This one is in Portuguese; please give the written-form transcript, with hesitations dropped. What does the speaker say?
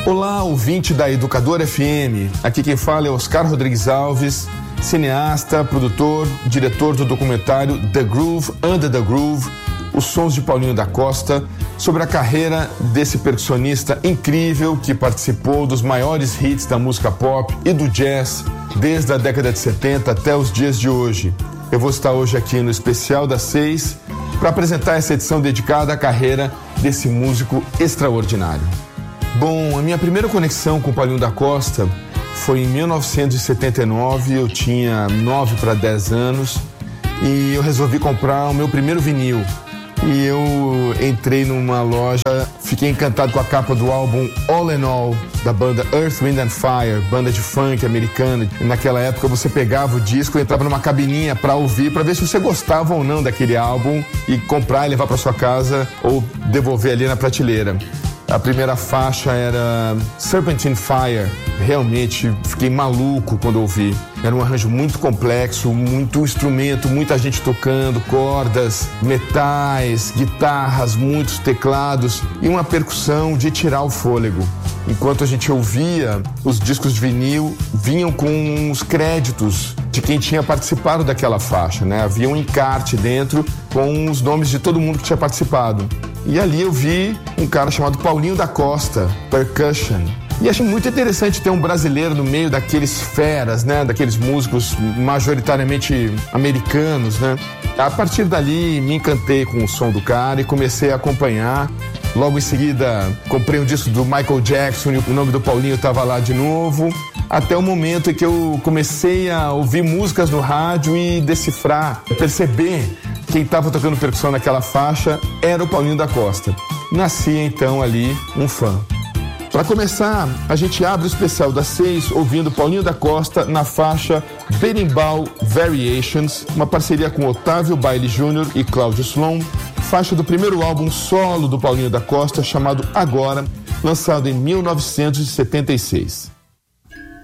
Olá, ouvinte da Educadora FM. Aqui quem fala é Oscar Rodrigues Alves, cineasta, produtor, diretor do documentário The Groove, Under the Groove, os sons de Paulinho da Costa, sobre a carreira desse percussionista incrível que participou dos maiores hits da música pop e do jazz desde a década de 70 até os dias de hoje. Eu vou estar hoje aqui no Especial das 6 para apresentar essa edição dedicada à carreira desse músico extraordinário. Bom, a minha primeira conexão com o Paulinho da Costa foi em 1979, eu tinha 9 para 10 anos e eu resolvi comprar o meu primeiro vinil. E eu entrei numa loja, fiquei encantado com a capa do álbum All in All, da banda Earth, Wind and Fire, banda de funk americana. Naquela época você pegava o disco, entrava numa cabininha para ouvir, para ver se você gostava ou não daquele álbum e comprar e levar para sua casa ou devolver ali na prateleira. A primeira faixa era Serpentine Fire. Realmente fiquei maluco quando ouvi. Era um arranjo muito complexo, muito instrumento, muita gente tocando, cordas, metais, guitarras, muitos teclados e uma percussão de tirar o fôlego. Enquanto a gente ouvia, os discos de vinil vinham com os créditos de quem tinha participado daquela faixa, né? Havia um encarte dentro com os nomes de todo mundo que tinha participado. E ali eu vi um cara chamado Paulinho da Costa, percussion. E achei muito interessante ter um brasileiro no meio daqueles feras, né? Daqueles músicos majoritariamente americanos, né? A partir dali me encantei com o som do cara e comecei a acompanhar. Logo em seguida comprei um disco do Michael Jackson e o nome do Paulinho estava lá de novo. Até o momento em que eu comecei a ouvir músicas no rádio e decifrar, perceber quem estava tocando percussão naquela faixa era o Paulinho da Costa. Nasci então ali um fã. Para começar, a gente abre o Especial das 6 ouvindo Paulinho da Costa na faixa Berimbau Variations, uma parceria com Otávio Baile Jr. e Cláudio Slom, faixa do primeiro álbum solo do Paulinho da Costa chamado Agora, lançado em 1976.